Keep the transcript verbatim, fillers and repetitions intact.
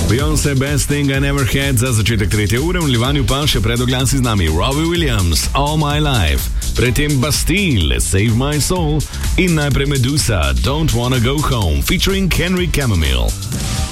Beyoncé, Best Thing I Never Had za začetek tretje ure, v Livanju pa še predoglasi z nami Robbie Williams, All My Life, predtem Bastille, Save My Soul in najprej Medusa, Don't Wanna Go Home, featuring Henry Chamomile.